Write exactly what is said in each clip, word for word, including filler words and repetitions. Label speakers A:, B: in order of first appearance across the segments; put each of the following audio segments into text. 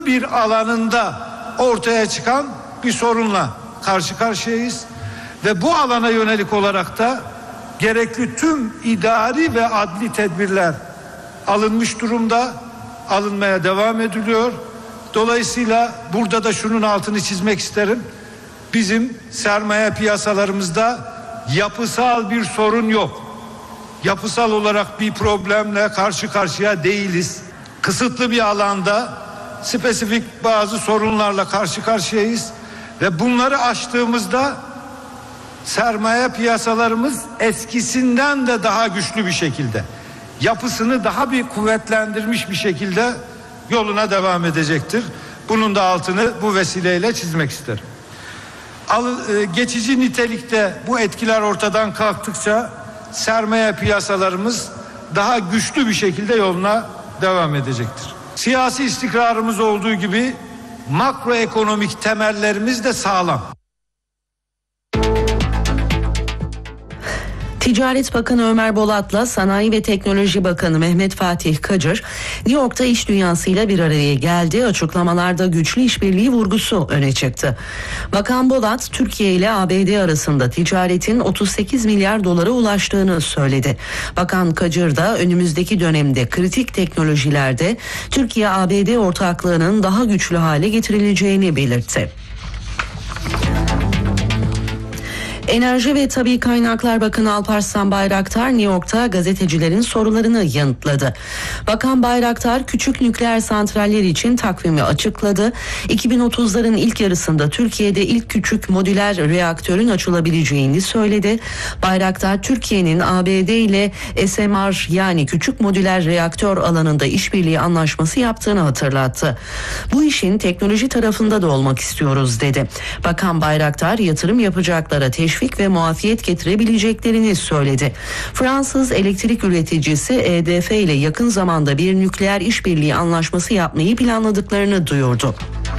A: bir alanında ortaya çıkan bir sorunla karşı karşıyayız ve bu alana yönelik olarak da gerekli tüm idari ve adli tedbirler alınmış durumda, alınmaya devam ediliyor. Dolayısıyla burada da şunun altını çizmek isterim. Bizim sermaye piyasalarımızda yapısal bir sorun yok. Yapısal olarak bir problemle karşı karşıya değiliz. Kısıtlı bir alanda spesifik bazı sorunlarla karşı karşıyayız ve bunları aştığımızda sermaye piyasalarımız eskisinden de daha güçlü bir şekilde, yapısını daha bir kuvvetlendirmiş bir şekilde yoluna devam edecektir. Bunun da altını bu vesileyle çizmek isterim. Al, e, geçici nitelikte bu etkiler ortadan kalktıkça sermaye piyasalarımız daha güçlü bir şekilde yoluna devam edecektir. Siyasi istikrarımız olduğu gibi makroekonomik temellerimiz de sağlam.
B: Ticaret Bakanı Ömer Bolat'la Sanayi ve Teknoloji Bakanı Mehmet Fatih Kacır, New York'ta iş dünyasıyla bir araya geldi. Açıklamalarda güçlü işbirliği vurgusu öne çıktı. Bakan Bolat, Türkiye ile A B D arasında ticaretin otuz sekiz milyar dolara ulaştığını söyledi. Bakan Kacır da önümüzdeki dönemde kritik teknolojilerde Türkiye-A B D ortaklığının daha güçlü hale getirileceğini belirtti. Enerji ve Tabii Kaynaklar Bakanı Alparslan Bayraktar New York'ta gazetecilerin sorularını yanıtladı. Bakan Bayraktar küçük nükleer santraller için takvimi açıkladı. iki bin otuzların ilk yarısında Türkiye'de ilk küçük modüler reaktörün açılabileceğini söyledi. Bayraktar Türkiye'nin A B D ile S M R yani küçük modüler reaktör alanında işbirliği anlaşması yaptığını hatırlattı. Bu işin teknoloji tarafında da olmak istiyoruz dedi. Bakan Bayraktar yatırım yapacaklara teşvik ve muafiyet getirebileceklerini söyledi. Fransız elektrik üreticisi E D F ile yakın zamanda bir nükleer işbirliği anlaşması yapmayı planladıklarını duyurdu.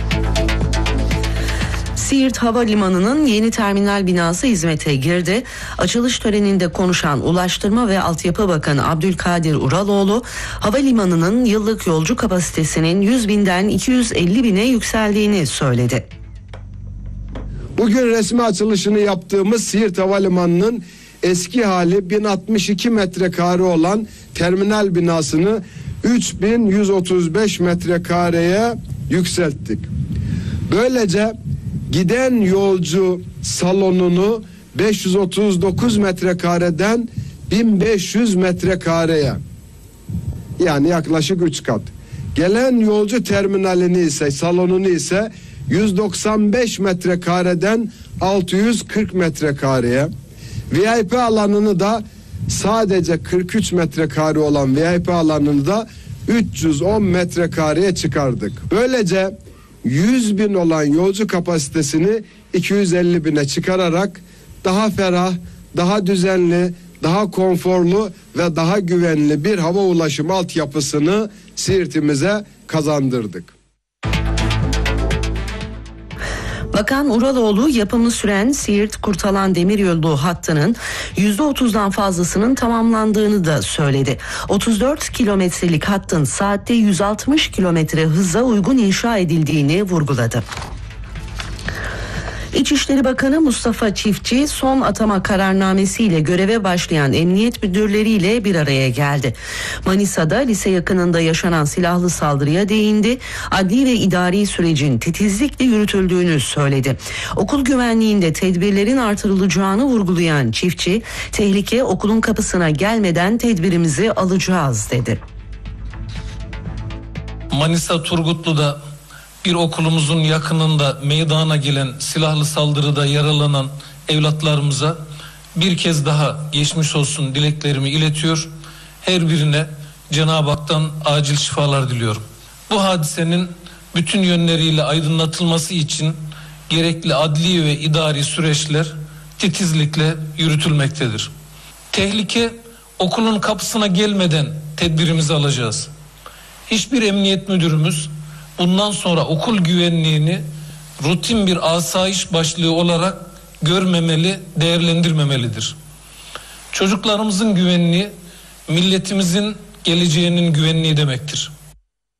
B: Siirt Havalimanı'nın yeni terminal binası hizmete girdi. Açılış töreninde konuşan Ulaştırma ve Altyapı Bakanı Abdülkadir Uraloğlu, havalimanının yıllık yolcu kapasitesinin yüz binden iki yüz elli bine yükseldiğini söyledi.
C: Bugün resmi açılışını yaptığımız Siirt Havalimanı'nın eski hali bin altmış iki metrekare olan terminal binasını üç bin yüz otuz beş metrekareye yükselttik. Böylece giden yolcu salonunu beş yüz otuz dokuz metrekareden bin beş yüz metrekareye, yani yaklaşık üç kat. Gelen yolcu terminalini ise salonunu ise yüz doksan beş metrekareden altı yüz kırk metrekareye, V I P alanını da sadece kırk üç metrekare olan V I P alanını da üç yüz on metrekareye çıkardık. Böylece yüz bin olan yolcu kapasitesini iki yüz elli bine çıkararak daha ferah, daha düzenli, daha konforlu ve daha güvenli bir hava ulaşımı altyapısını Siirt'imize kazandırdık.
B: Bakan Uraloğlu yapımı süren Siirt-Kurtalan demiryolu hattının yüzde otuzdan fazlasının tamamlandığını da söyledi. otuz dört kilometrelik hattın saatte yüz altmış kilometre hıza uygun inşa edildiğini vurguladı. İçişleri Bakanı Mustafa Çiftçi son atama kararnamesiyle göreve başlayan emniyet müdürleriyle bir araya geldi. Manisa'da lise yakınında yaşanan silahlı saldırıya değindi. Adli ve idari sürecin titizlikle yürütüldüğünü söyledi. Okul güvenliğinde tedbirlerin artırılacağını vurgulayan Çiftçi, tehlike okulun kapısına gelmeden tedbirimizi alacağız dedi.
D: Manisa Turgutlu'da bir okulumuzun yakınında meydana gelen silahlı saldırıda yaralanan evlatlarımıza bir kez daha geçmiş olsun dileklerimi iletiyor. Her birine Cenab-ı Hak'tan acil şifalar diliyorum. Bu hadisenin bütün yönleriyle aydınlatılması için gerekli adli ve idari süreçler titizlikle yürütülmektedir. Tehlike okulun kapısına gelmeden tedbirimizi alacağız. Hiçbir emniyet müdürümüz bundan sonra okul güvenliğini rutin bir asayiş başlığı olarak görmemeli, değerlendirmemelidir. Çocuklarımızın güvenliği, milletimizin geleceğinin güvenliği demektir.